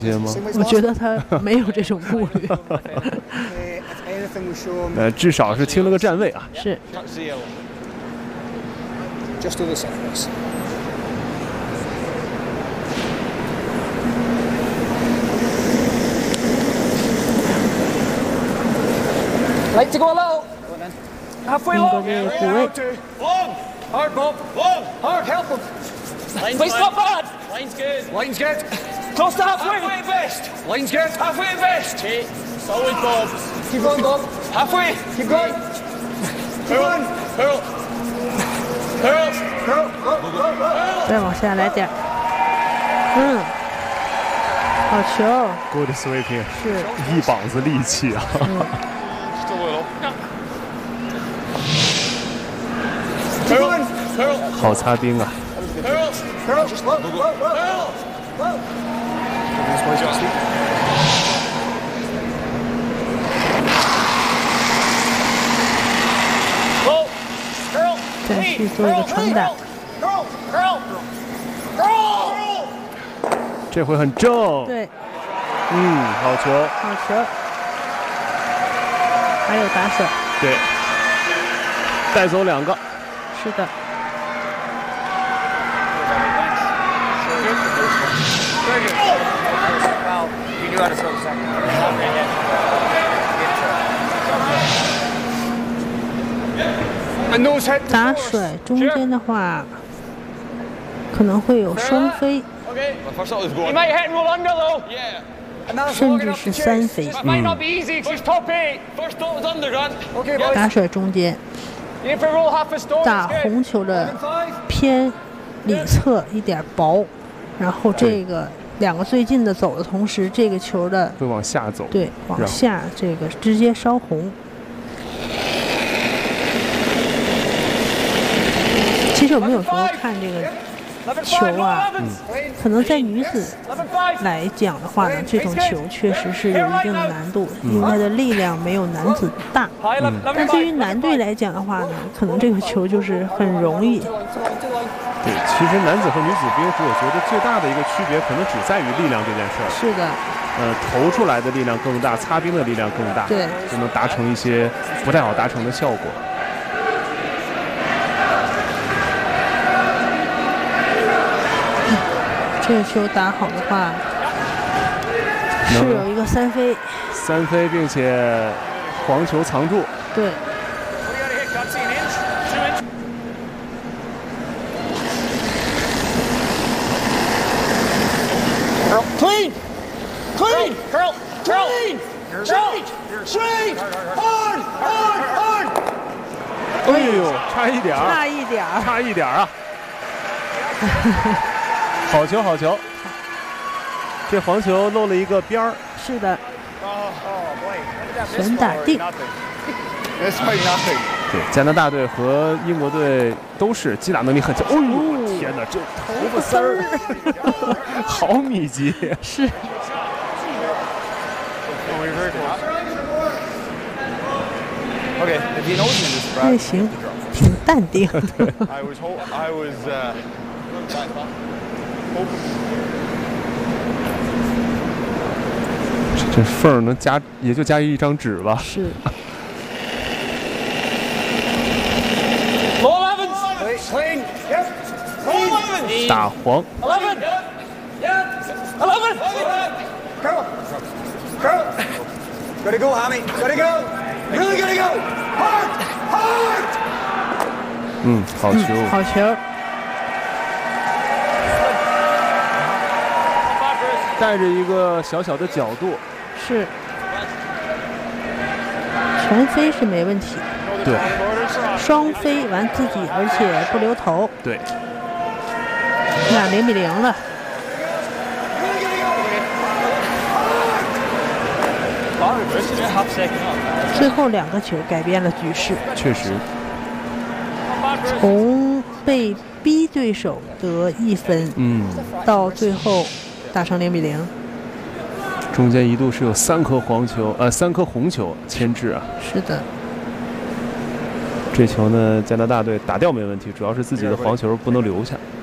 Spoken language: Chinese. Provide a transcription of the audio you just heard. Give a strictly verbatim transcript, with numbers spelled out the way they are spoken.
我觉得他没有这种顾虑。 呃，至少是清了个站位啊。 是。 Like to go low. Halfway low. Long. Hard, Bob. Long. Hard. Help him. Line's not bad. Line's good. Line's good. Close to halfway. Halfway best. Line's good. Halfway best. Okay. Solid, Bob. Keep going, Bob. Halfway. Keep going. Keep going. Curl. Curl. Curl. Go, go, go. 再往下来点。嗯。好球。 Good sweeping。 是。 一膀子力气啊。嗯 好擦冰啊！ 再去做一个传打。 这回很正。 对。 嗯，好球。 好球。还有打手。 对。带走两个。 是的。 打甩中间的话，可能会有双飞，甚至是三飞。 嗯、 打甩中间，打红球的偏里侧一点薄，然后这个。 两个最近的走的同时，这个球的会往下走， 对，往下这个直接烧红。其实我们有时候看这个球啊，嗯、可能在女子来讲的话呢，这种球确实是有一定的难度，嗯、因为它的力量没有男子大。嗯、但对于男队来讲的话呢，可能这个球就是很容易。 对，其实男子和女子冰壶，我觉得最大的一个区别可能只在于力量这件事儿。 是的。 呃，投出来的力量更大，擦冰的力量更大， 对， 就能达成一些不太好达成的效果。 嗯、这个球打好的话，是有一个三飞。 三飞，并且黄球藏住。 对。 Clean! Clean! Curl! Clean! Straight! Straight! Hard! Hard! Hard! 哎呦，差一点儿， 差一点儿， 差一点儿啊！好球，好球！这黄球漏了一个边儿。 是的。全打定。 对，加拿大队和英国队都是击打能力很强。哦呦，天哪，这头发丝儿，好密集。 是。还行，挺淡定。 这缝儿能夹，也就夹一张纸吧。 是。 打黄。 Eleven. Yeah. Eleven. Go. Go. Gotta go, Hammy. Gotta go. Really gotta go. Hard. Hard. 嗯，好球。 嗯、好球。 带着一个小小的角度。 是。全飞是没问题。 对。 双飞完自己，而且不留头。 对。 那零比零了。最后两个球改变了局势。 确实。 从被逼对手得一分， 嗯， 到最后打成零比零。 中间一度是有三颗黄球，呃，三颗红球牵制啊。 是的。 这球呢，加拿大队打掉没问题，主要是自己的黄球不能留下。